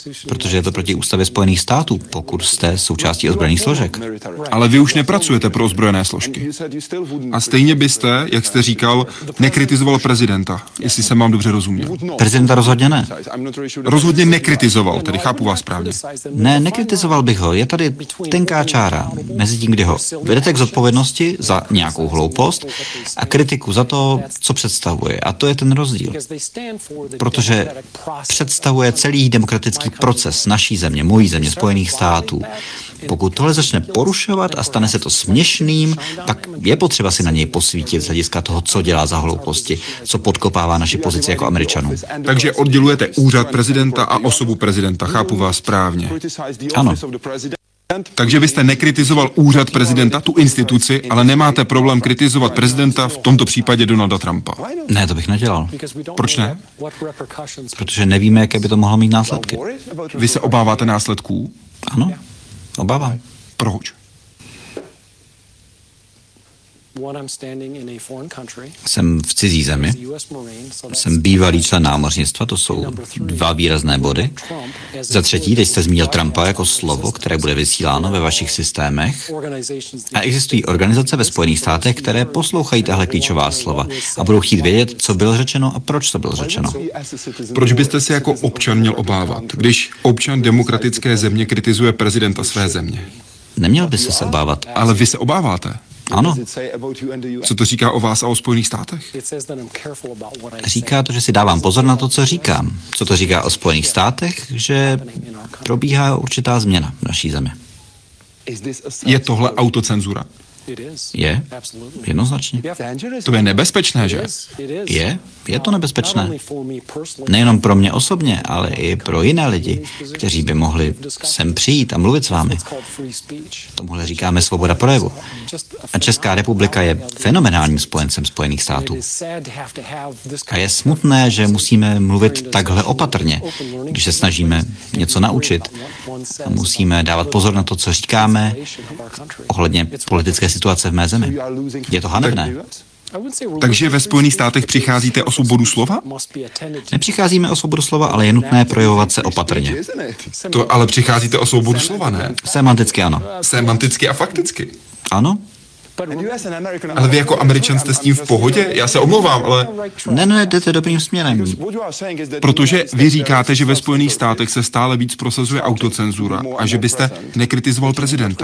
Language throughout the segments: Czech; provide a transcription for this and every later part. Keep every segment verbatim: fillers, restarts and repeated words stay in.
Protože je to proti ústavě Spojených států, pokud jste součástí ozbrojených složek. Ale vy už nepracujete pro ozbrojené složky. A stejně byste, jak jste říkal, nekritizoval prezidenta, jestli jsem vám dobře rozuměl. Prezidenta rozhodně ne. Rozhodně nekritizoval, tedy chápu vás správně. Ne, nekritizoval bych ho. Je tady tenká čára mezi tím, kdy ho vedete k zodpovědnosti za nějakou hloupost a kritiku za to, co představuje. A to je ten rozdíl. Protože představuje celý demokratický proces naší země, mojí země, Spojených států. Pokud tohle začne porušovat a stane se to směšným, tak je potřeba si na něj posvítit z hlediska toho, co dělá za hlouposti, co podkopává naši pozici jako Američanů. Takže oddělujete úřad prezidenta a osobu prezidenta, chápu vás správně. Ano. Takže vy jste nekritizoval úřad prezidenta, tu instituci, ale nemáte problém kritizovat prezidenta, v tomto případě Donalda Trumpa. Ne, to bych nedělal. Proč ne? Protože nevíme, jaké by to mohlo mít následky. Vy se obáváte následků? Ano, obávám. Proč? Jsem v cizí zemi, jsem bývalý člen námořnictva, to jsou dva výrazné body. Za třetí, teď jste zmínil Trumpa jako slovo, které bude vysíláno ve vašich systémech. A existují organizace ve Spojených státech, které poslouchají tahle klíčová slova a budou chtít vědět, co bylo řečeno a proč to bylo řečeno. Proč byste se jako občan měl obávat, když občan demokratické země kritizuje prezidenta své země? Neměl by se se obávat. Ale vy se obáváte. Ano. Co to říká o vás a o Spojených státech? Říká to, že si dávám pozor na to, co říkám. Co to říká o Spojených státech? Že probíhá určitá změna v naší zemi. Je tohle autocenzura? Je, jednoznačně. To je nebezpečné, že? Je, je to nebezpečné. Nejenom pro mě osobně, ale i pro jiné lidi, kteří by mohli sem přijít a mluvit s vámi. Tomuhle říkáme svoboda projevu. A Česká republika je fenomenálním spojencem Spojených států. A je smutné, že musíme mluvit takhle opatrně, když se snažíme něco naučit. A musíme dávat pozor na to, co říkáme ohledně politické situace v mé zemi. Je to hanebné. Takže ve Spojených státech přicházíte o svobodu slova? Nepřicházíme o svobodu slova, ale je nutné projevovat se opatrně. To ale přicházíte o svobodu slova, ne? Semanticky ano. Semanticky a fakticky. Ano? Ale vy jako Američan jste s tím v pohodě? Já se omlouvám, ale... Ne, ne, jdete dobrým směrem. Protože vy říkáte, že ve Spojených státech se stále víc prosazuje autocenzura a že byste nekritizoval prezidenta.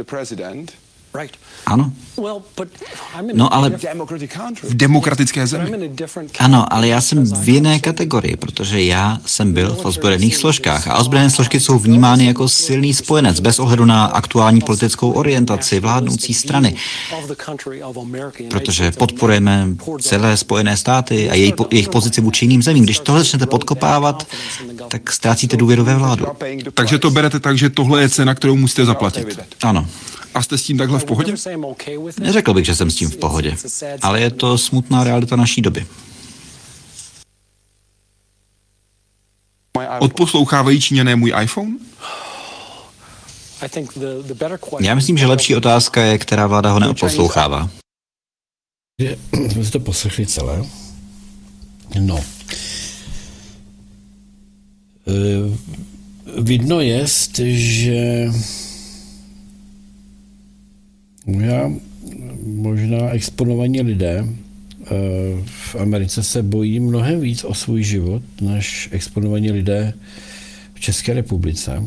Ano. No ale... V demokratické zemi. Ano, ale já jsem v jiné kategorii, protože já jsem byl v ozbrojených složkách a ozbrojené složky jsou vnímány jako silný spojenec bez ohledu na aktuální politickou orientaci vládnoucí strany. Protože podporujeme celé Spojené státy a její, jejich pozici vůči jiným zemím. Když tohle začnete podkopávat, tak ztrácíte důvěru ve vládu. Takže to berete tak, že tohle je cena, kterou musíte zaplatit. Ano. A jste s tím takhle v pohodě? Neřekl bych, že jsem s tím v pohodě, ale je to smutná realita naší doby. Odposlouchávají Číňané můj iPhone? Já myslím, že lepší otázka je, která vláda ho neodposlouchává. Jsme si to poslechli celé. No. Vidno je, že možná, možná exponovaní lidé v Americe se bojí mnohem víc o svůj život, než exponovaní lidé v České republice.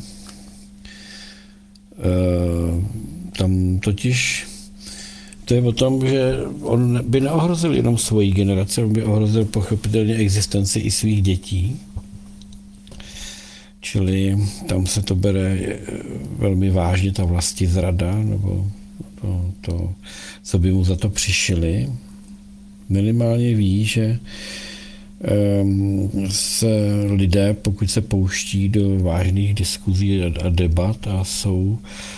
Tam totiž to je o tom, že on by neohrozil jenom svoji generaci, on by ohrozil pochopitelně existenci i svých dětí. Čili tam se to bere velmi vážně, ta vlastizrada, nebo to, to, co by mu za to přišili. Minimálně ví, že um, se lidé, pokud se pouští do vážných diskuzí a debat a jsou,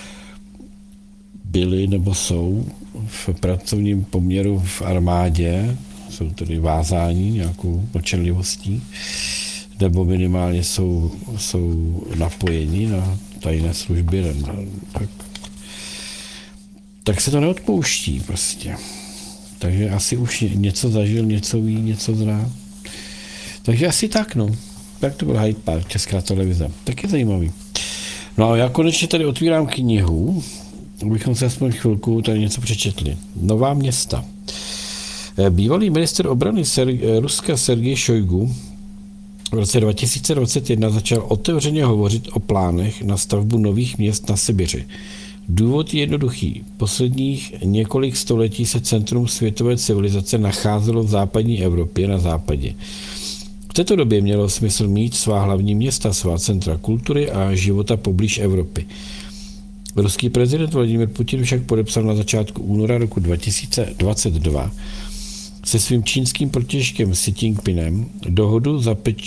byli nebo jsou v pracovním poměru v armádě, jsou tedy vázáni nějakou mlčenlivostí, nebo minimálně jsou, jsou napojeni na tajné služby, tak, tak se to neodpouští prostě. Takže asi už něco zažil, něco ví, něco zná. Takže asi tak, no. Tak to byl Hyde Park, Česká televize. Taky zajímavý. No a já konečně tady otvírám knihu, abychom se aspoň chvilku tady něco přečetli. Nová města. Bývalý ministr obrany Ser- Ruska Sergej Šojgu v roce dva tisíce dvacet jedna začal otevřeně hovořit o plánech na stavbu nových měst na Sibiři. Důvod je jednoduchý. Posledních několik století se centrum světové civilizace nacházelo v západní Evropě na západě. V této době mělo smysl mít svá hlavní města, svá centra kultury a života poblíž Evropy. Ruský prezident Vladimir Putin však podepsal na začátku února roku dva tisíce dvacet dva se svým čínským protějškem Xi Jinpingem dohodu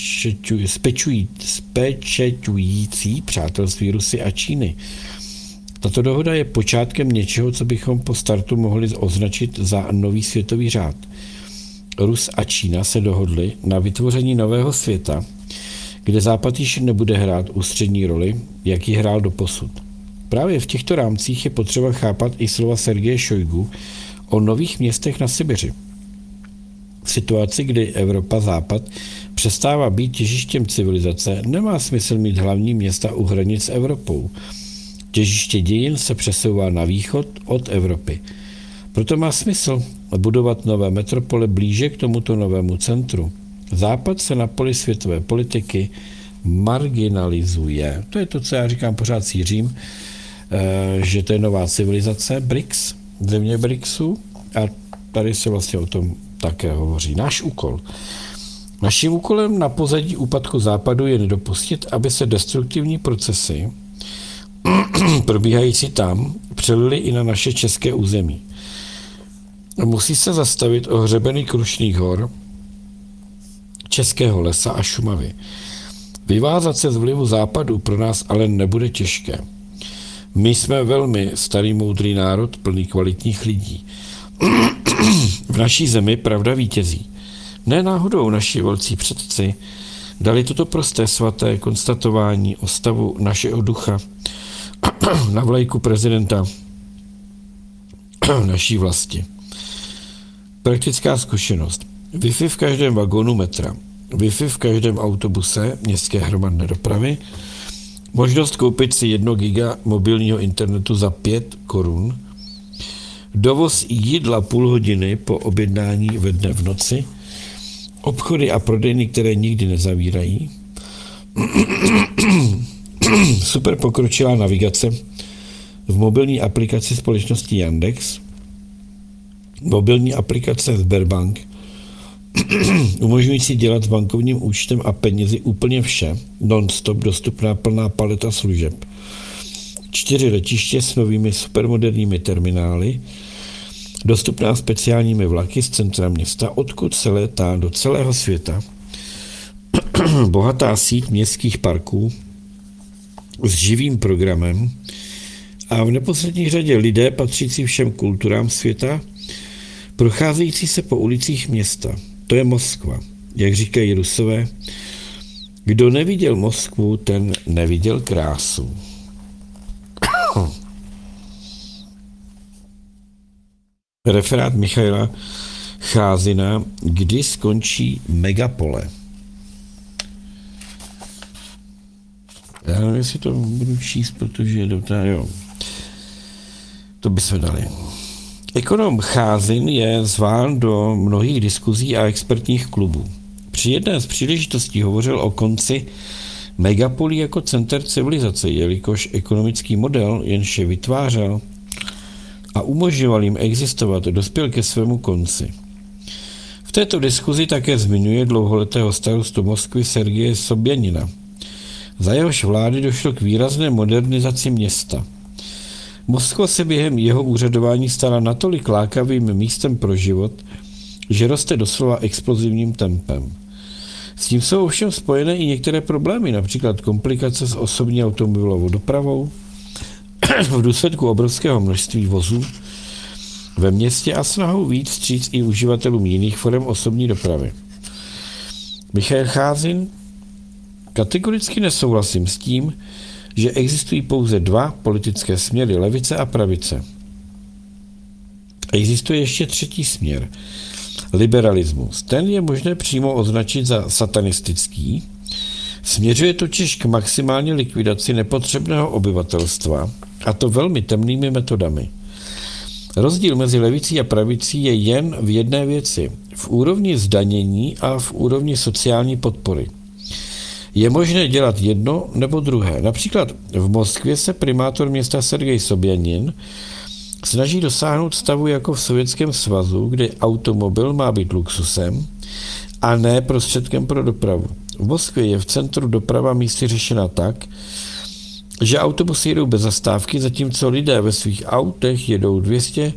zapečeťující přátelství Rusy a Číny. Tato dohoda je počátkem něčeho, co bychom po startu mohli označit za nový světový řád. Rus a Čína se dohodli na vytvoření nového světa, kde Západ již nebude hrát ústřední roli, jak ji hrál doposud. Právě v těchto rámcích je potřeba chápat i slova Sergeje Šojgu o nových městech na Sibiři. V situaci, kdy Evropa Západ přestává být těžištěm civilizace, nemá smysl mít hlavní města u hranic s Evropou. Těžiště dějin se přesouvá na východ od Evropy. Proto má smysl budovat nové metropole blíže k tomuto novému centru. Západ se na poli světové politiky marginalizuje. To je to, co já říkám pořád sířím, že to je nová civilizace, B R I C S, země B R I C S u, a tady se vlastně o tom také hovoří. Náš úkol. Naším úkolem na pozadí úpadku Západu je nedopustit, aby se destruktivní procesy probíhající tam přelily i na naše české území. Musí se zastavit o hřebeny Krušných hor, Českého lesa a Šumavy. Vyvázat se z vlivu Západu pro nás ale nebude těžké. My jsme velmi starý moudrý národ, plný kvalitních lidí. V naší zemi pravda vítězí. Ne náhodou naši velcí předci dali toto prosté svaté konstatování o stavu našeho ducha na vlajku prezidenta naší vlasti. Praktická zkušenost. Wi-Fi v každém vagónu metra. Wi-Fi v každém autobuse městské hromadné dopravy. Možnost koupit si jedno giga mobilního internetu za pět korun. Dovoz jídla půl hodiny po objednání ve dne v noci. Obchody a prodejny, které nikdy nezavírají. Super pokročilá navigace v mobilní aplikaci společnosti Yandex. Mobilní aplikace Sberbank, umožňující dělat s bankovním účtem a penězi úplně vše, non-stop dostupná plná paleta služeb. Čtyři letiště s novými supermoderními terminály, dostupná speciálními vlaky z centra města, odkud se létá do celého světa. Bohatá síť městských parků s živým programem a v neposlední řadě lidé patřící všem kulturám světa, procházející se po ulicích města. To je Moskva. Jak říkají Rusové, kdo neviděl Moskvu, ten neviděl krásu. Referát Michaila Cházina, kdy skončí megapole. Já nevím, jestli to budu číst, protože do té, jo. To bychom dali. Ekonom Cházin je zván do mnohých diskuzí a expertních klubů. Při jedné z příležitostí hovořil o konci megapolí jako center civilizace, jelikož ekonomický model, jenž je vytvářel a umožňoval jim existovat, dospěl ke svému konci. V této diskuzi také zmiňuje dlouholetého starostu Moskvy Sergeje Sobjanina. Za jehož vlády došlo k výrazné modernizaci města. Moskva se během jeho úřadování stala natolik lákavým místem pro život, že roste doslova explozivním tempem. S tím jsou ovšem spojené i některé problémy, například komplikace s osobní automobilovou dopravou, v důsledku obrovského množství vozů ve městě a snahou víc vstříc i uživatelům jiných forem osobní dopravy. Michail Cházin: kategoricky nesouhlasím s tím, že existují pouze dva politické směry, levice a pravice. Existuje ještě třetí směr, liberalismus. Ten je možné přímo označit za satanistický, Směřuje totiž k maximální likvidaci nepotřebného obyvatelstva, a to velmi temnými metodami. Rozdíl mezi levicí a pravicí je jen v jedné věci, v úrovni zdanění a v úrovni sociální podpory. Je možné dělat jedno nebo druhé. Například v Moskvě se primátor města Sergej Sobjanin snaží dosáhnout stavu jako v Sovětském svazu, kde automobil má být luxusem a ne prostředkem pro dopravu. V Moskvě je v centru doprava místy řešena tak, že autobusy jedou bez zastávky, zatímco lidé ve svých autech jedou dvě stě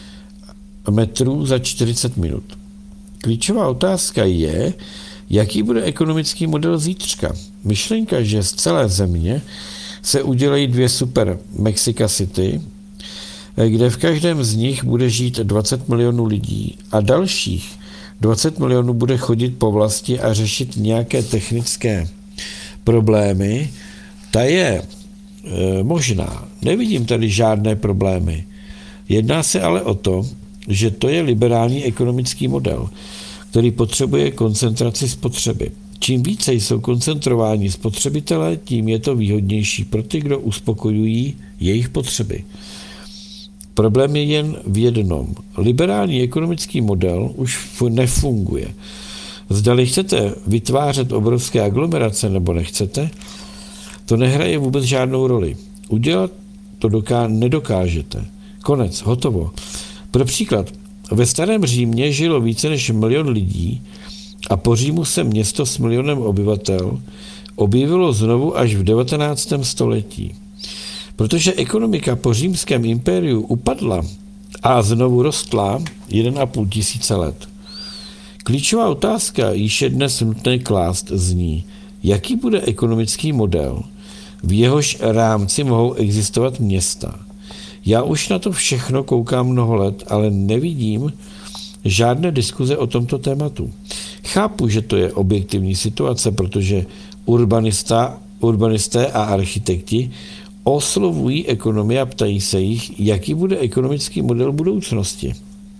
metrů za čtyřicet minut. Klíčová otázka je, jaký bude ekonomický model zítřka. Myšlenka, že z celé země se udělají dvě super Mexico City, kde v každém z nich bude žít dvacet milionů lidí a dalších dvacet milionů bude chodit po vlasti a řešit nějaké technické problémy, ta je e, možná. Nevidím tady žádné problémy. Jedná se ale o to, že to je liberální ekonomický model, který potřebuje koncentraci spotřeby. Čím více jsou koncentrováni spotřebitelé, tím je to výhodnější pro ty, kdo uspokojují jejich potřeby. Problém je jen v jednom. Liberální ekonomický model už nefunguje. Zdali chcete vytvářet obrovské aglomerace nebo nechcete, to nehraje vůbec žádnou roli. Udělat to doká- nedokážete. Konec, hotovo. Pro příklad, ve starém Římě žilo více než milion lidí a po Římu se město s milionem obyvatel objevilo znovu až v devatenáctém století. Protože ekonomika po římském impériu upadla a znovu rostla jeden a půl tisíce let. Klíčová otázka, již je dnes nutné klást, zní, jaký bude ekonomický model, v jehož rámci mohou existovat města. Já už na to všechno koukám mnoho let, ale nevidím žádné diskuze o tomto tématu. Chápu, že to je objektivní situace, protože urbanista, urbanisté a architekti oslovují ekonomii a ptají se jich, jaký bude ekonomický model budoucnosti.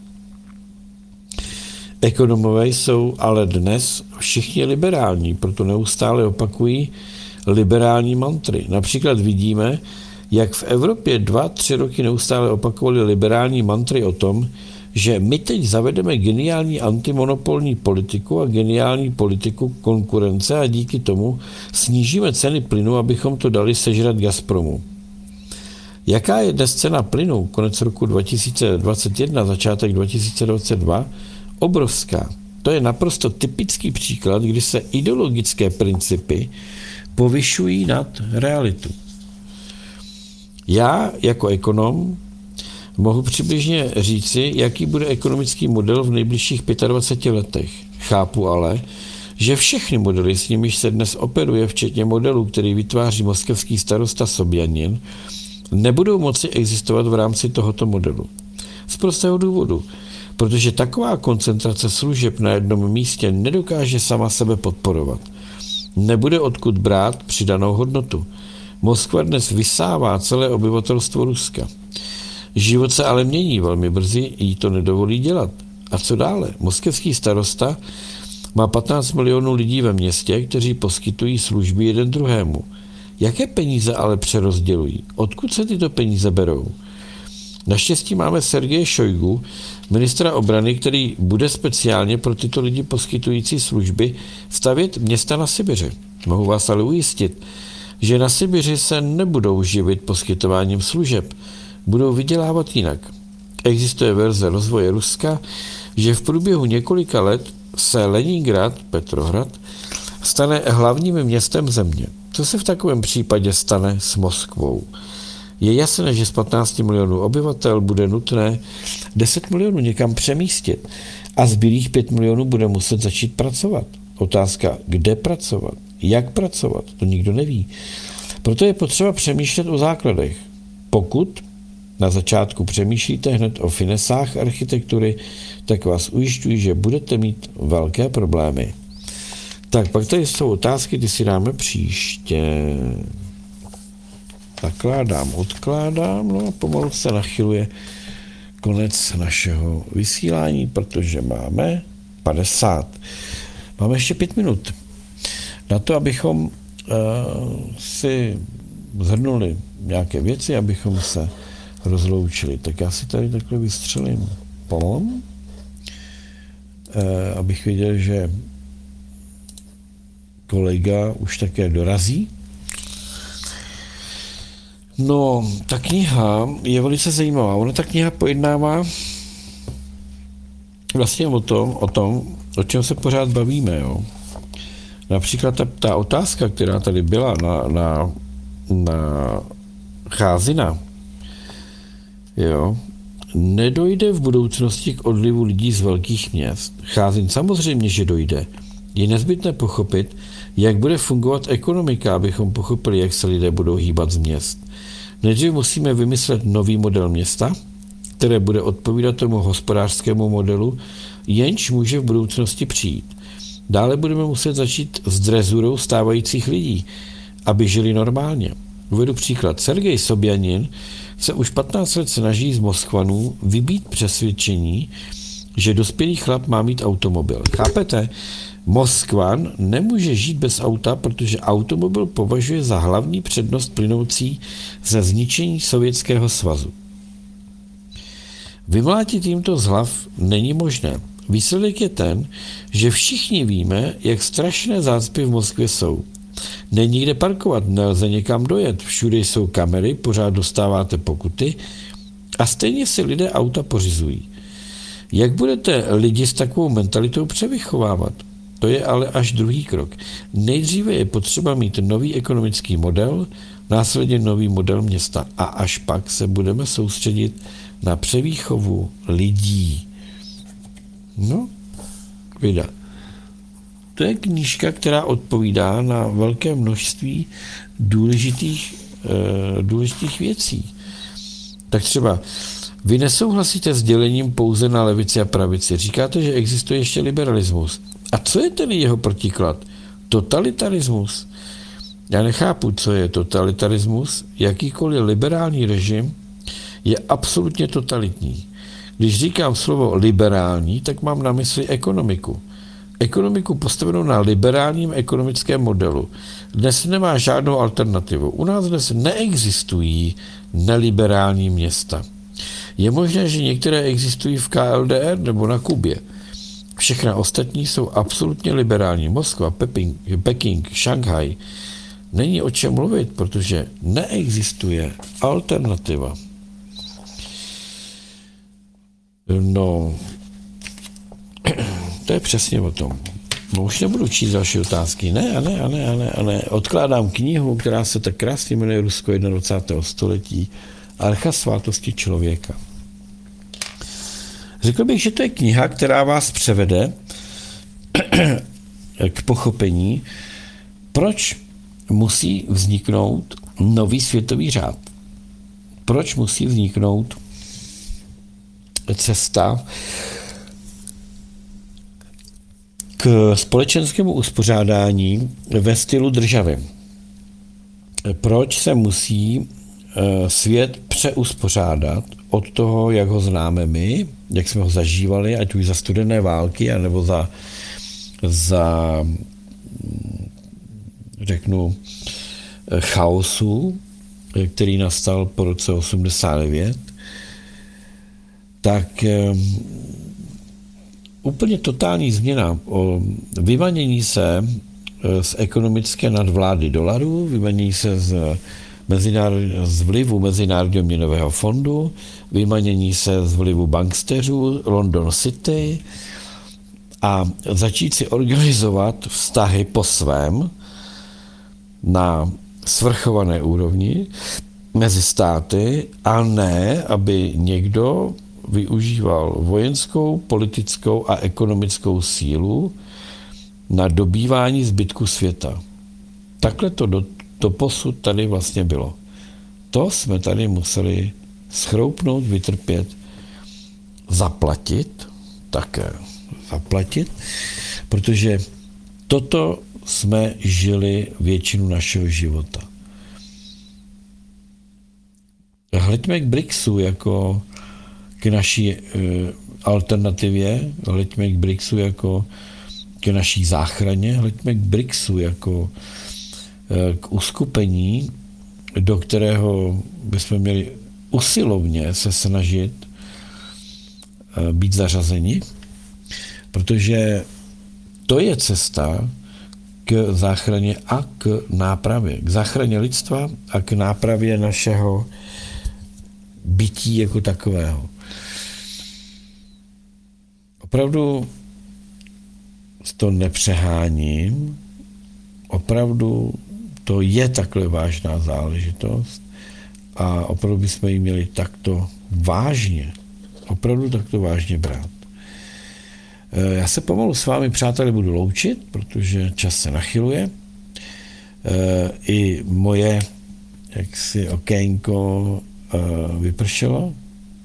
Ekonomové jsou ale dnes všichni liberální, proto neustále opakují liberální mantry. Například vidíme, jak v Evropě dva, tři roky neustále opakovali liberální mantry o tom, že my teď zavedeme geniální antimonopolní politiku a geniální politiku konkurence a díky tomu snížíme ceny plynu, abychom to dali sežrat Gazpromu. Jaká je dnes cena plynu konec roku dva tisíce dvacet jedna, začátek dva tisíce dvacet dva? Obrovská. To je naprosto typický příklad, kdy se ideologické principy povyšují nad realitu. Já jako ekonom mohu přibližně říci, jaký bude ekonomický model v nejbližších dvaceti pěti letech. Chápu ale, že všechny modely, s nimiž se dnes operuje, včetně modelu, který vytváří moskevský starosta Sobjanin, nebudou moci existovat v rámci tohoto modelu. Z prostého důvodu, protože taková koncentrace služeb na jednom místě nedokáže sama sebe podporovat. Nebude odkud brát přidanou hodnotu. Moskva dnes vysává celé obyvatelstvo Ruska. Život se ale mění velmi brzy, jí to nedovolí dělat. A co dále? Moskevský starosta má patnáct milionů lidí ve městě, kteří poskytují služby jeden druhému. Jaké peníze ale přerozdělují? Odkud se tyto peníze berou? Naštěstí máme Sergeje Šojgu, ministra obrany, který bude speciálně pro tyto lidi poskytující služby stavět města na Sibiři. Mohu vás ale ujistit, že na Sibiři se nebudou živit poskytováním služeb, budou vydělávat jinak. Existuje verze rozvoje Ruska, že v průběhu několika let se Leningrad, Petrohrad, stane hlavním městem země. Co se v takovém případě stane s Moskvou? Je jasné, že z patnácti milionů obyvatel bude nutné deset milionů někam přemístit a zbylých pět milionů bude muset začít pracovat. Otázka, kde pracovat, jak pracovat, to nikdo neví. Proto je potřeba přemýšlet o základech. Pokud na začátku přemýšlíte hned o finesách architektury, tak vás ujišťuji, že budete mít velké problémy. Tak pak tady jsou otázky, ty si dáme příště. Zakládám, odkládám, no a pomalu se nachyluje konec našeho vysílání, protože máme padesát. Máme ještě pět minut. Na to, abychom uh, si zhrnuli nějaké věci, abychom se rozloučili. Tak já si tady takhle vystřelím polom, uh, abych věděl, že kolega už také dorazí. No, ta kniha je velice zajímavá. Ona ta kniha pojednává vlastně o tom, o tom, o čem se pořád bavíme. Jo. Například ta, ta otázka, která tady byla na, na, na Cházina, jo, nedojde v budoucnosti k odlivu lidí z velkých měst. Cházin samozřejmě, že dojde. Je nezbytné pochopit, jak bude fungovat ekonomika, abychom pochopili, jak se lidé budou hýbat z měst. Nejdřív musíme vymyslet nový model města, které bude odpovídat tomu hospodářskému modelu, jenž může v budoucnosti přijít. Dále budeme muset začít s drezurou stávajících lidí, aby žili normálně. Uvedu příklad. Sergej Sobjanin se už patnáct let snaží z Moskvanů vybít přesvědčení, že dospělý chlap má mít automobil. Chápete? Moskvan nemůže žít bez auta, protože automobil považuje za hlavní přednost plynoucí ze zničení Sovětského svazu. Vymlátit jim to z hlav není možné. Výsledek je ten, že všichni víme, jak strašné zácpy v Moskvě jsou. Není kde parkovat, nelze někam dojet, všude jsou kamery, pořád dostáváte pokuty a stejně si lidé auta pořizují. Jak budete lidi s takovou mentalitou převychovávat? To je ale až druhý krok. Nejdříve je potřeba mít nový ekonomický model, následně nový model města a až pak se budeme soustředit na převýchovu lidí. No, vida. To je knížka, která odpovídá na velké množství důležitých, e, důležitých věcí. Tak třeba vy nesouhlasíte s dělením pouze na levici a pravici. Říkáte, že existuje ještě liberalismus. A co je tedy jeho protiklad? Totalitarismus. Já nechápu, co je totalitarismus. Jakýkoliv liberální režim je absolutně totalitní. Když říkám slovo liberální, tak mám na mysli ekonomiku. Ekonomiku postavenou na liberálním ekonomickém modelu. Dnes nemá žádnou alternativu. U nás dnes neexistují neliberální města. Je možné, že některé existují v K L D R nebo na Kubě. Všechna ostatní jsou absolutně liberální. Moskva, Peking, Peking, Šanghaj. Není o čem mluvit, protože neexistuje alternativa. No, to je přesně o tom. No, už nebudu číst další otázky. Ne, a ne, a ne, a ne, a ne. Odkládám knihu, která se tak krásně jmenuje Rusko dvacátého prvního století. Archa svátosti člověka. Řekl bych, že to je kniha, která vás převede k pochopení, proč musí vzniknout nový světový řád. Proč musí vzniknout cesta k společenskému uspořádání ve stylu državy. Proč se musí svět přeuspořádat od toho, jak ho známe my, jak jsme ho zažívali, ať už za studené války, anebo za, za řeknu, chaosu, který nastal po roce osmdesát devět, tak úplně totální změna o vymanění se z ekonomické nadvlády dolarů, vymanění se z, mezinárod- z vlivu Mezinárodního měnového fondu, vymanění se z vlivu banksteřů London City a začít si organizovat vztahy po svém na svrchované úrovni mezi státy a ne, aby někdo využíval vojenskou, politickou a ekonomickou sílu na dobývání zbytku světa. Takhle to do, doposud tady vlastně bylo. To jsme tady museli schroupnout, vytrpět, zaplatit, také zaplatit, protože toto jsme žili většinu našeho života. Hleďme k BRICSu jako k naší e, alternativě, hleďme k BRICSu jako k naší záchraně, hleďme k BRICSu jako k uskupení, do kterého bychom měli usilovně se snažit být zařazeni, protože to je cesta k záchraně a k nápravě. K záchraně lidstva a k nápravě našeho bytí jako takového. Opravdu to nepřeháním, opravdu to je takhle vážná záležitost a opravdu bychom ji měli takto vážně, opravdu takto vážně brát. Já se pomalu s vámi, přátelé, budu loučit, protože čas se nachyluje. I moje jaksi okénko vypršelo.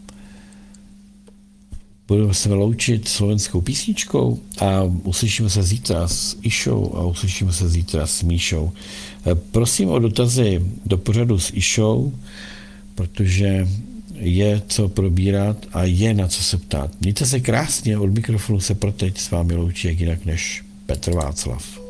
Budeme se loučit slovenskou písničkou a uslyšíme se zítra s Išou a uslyšíme se zítra s Míšou. Prosím o dotazy do pořadu s Išou, protože je co probírat a je na co se ptát. Mějte se krásně, od mikrofonu se pro teď s vámi loučí jak jinak než Petr Václav.